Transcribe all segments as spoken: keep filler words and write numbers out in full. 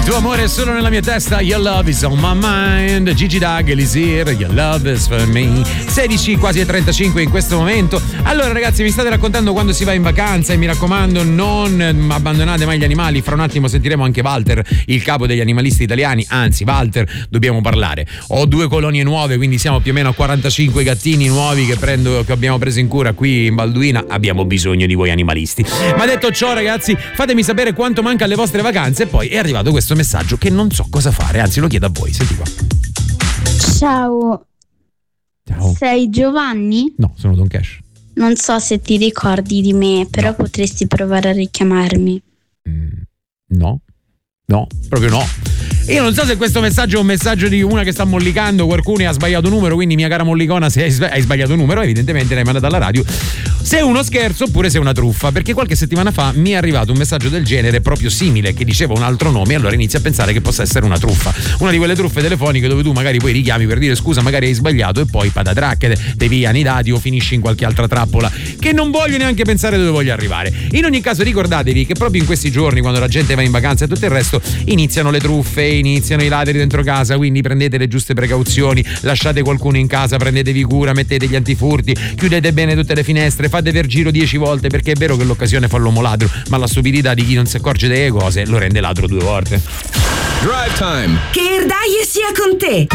tuo amore è solo nella mia testa, your love is on my mind. Gigi D'Aghe, Elisir, your love is for me. sedici, quasi trentacinque in questo momento. Allora ragazzi, mi state raccontando quando si va in vacanza e mi raccomando non abbandonate mai gli animali. Fra un attimo sentiremo anche Walter, il capo degli animalisti italiani. Anzi, Walter, dobbiamo parlare. Ho due colonie nuove, quindi siamo più o meno a quarantacinque gattini nuovi che, prendo, che abbiamo preso in cura qui in Balduina. Abbiamo bisogno di voi animalisti. Ma detto ciò ragazzi, fatemi sapere quanto manca alle vostre vacanze. E poi è arrivato questo messaggio che non so cosa fare, anzi lo chiedo a voi, senti qua. Ciao. Ciao. Sei Giovanni? No, sono Don Cash. Non so se ti ricordi di me, però no. Potresti provare a richiamarmi. Mm, no, no, proprio no. Io non so se questo messaggio è un messaggio di una che sta mollicando qualcuno e ha sbagliato numero, quindi mia cara mollicona, se hai sbagliato numero evidentemente l'hai mandato alla radio. Se è uno scherzo oppure se è una truffa, perché qualche settimana fa mi è arrivato un messaggio del genere proprio simile che diceva un altro nome, e allora inizia a pensare che possa essere una truffa, una di quelle truffe telefoniche dove tu magari poi richiami per dire scusa magari hai sbagliato e poi patatracche, deviano i dati o finisci in qualche altra trappola che non voglio neanche pensare dove voglio arrivare. In ogni caso ricordatevi che proprio in questi giorni, quando la gente va in vacanza e tutto il resto, iniziano le truffe, iniziano i ladri dentro casa, quindi prendete le giuste precauzioni, lasciate qualcuno in casa, prendetevi cura, mettete gli antifurti, chiudete bene tutte le finestre, fate per giro dieci volte, perché è vero che l'occasione fa l'uomo ladro, ma la stupidità di chi non si accorge delle cose lo rende ladro due volte. Drive Time. Che Erdaie sia con te.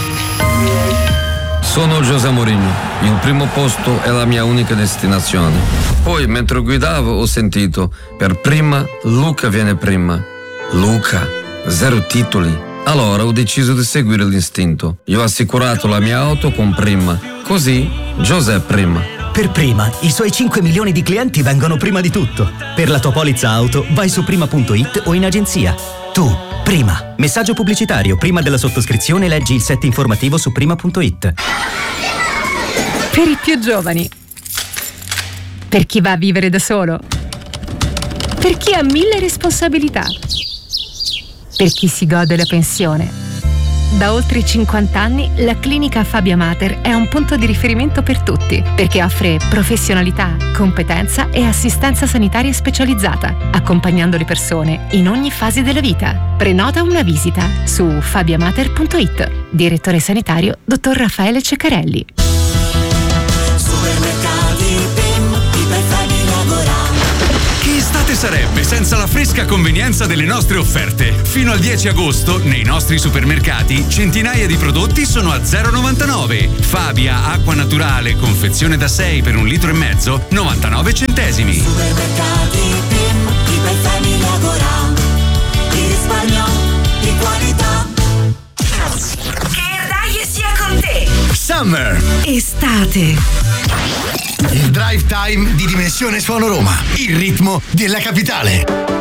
Sono José Mourinho, il primo posto è la mia unica destinazione. Poi mentre guidavo ho sentito, per prima Luca viene prima. Luca, zero titoli. Allora ho deciso di seguire l'istinto. Io ho assicurato la mia auto con Prima. Così José prima. Per Prima, i suoi cinque milioni di clienti vengono prima di tutto. Per la tua polizza auto vai su prima punto it o in agenzia. Tu, Prima. Messaggio pubblicitario. Prima della sottoscrizione leggi il set informativo su prima punto it. Per i più giovani. Per chi va a vivere da solo. Per chi ha mille responsabilità. Per chi si gode la pensione. Da oltre cinquanta anni la clinica Fabia Mater è un punto di riferimento per tutti, perché offre professionalità, competenza e assistenza sanitaria specializzata, accompagnando le persone in ogni fase della vita. Prenota una visita su fabiamater punto it. Direttore sanitario dottor Raffaele Ceccarelli. Supermercati Pim, iperfani lavora. Che estate sarebbe senza la fresca convenienza delle nostre offerte? Fino al dieci agosto, nei nostri supermercati, centinaia di prodotti sono a zero virgola novantanove. Fabia, acqua naturale, confezione da sei per un litro e mezzo, novantanove centesimi. Supermercati Pim, iperfani lavora. Di risparmio, di qualità. Che Erdaie sia con te. Summer. Estate. Il drive time di Dimensione Suono Roma, il ritmo della capitale.